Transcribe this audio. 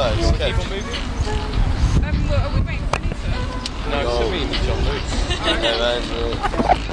No, it's okay. Keep on moving. Are we waiting for Lisa? No, it's me, John Luke. Yeah, man.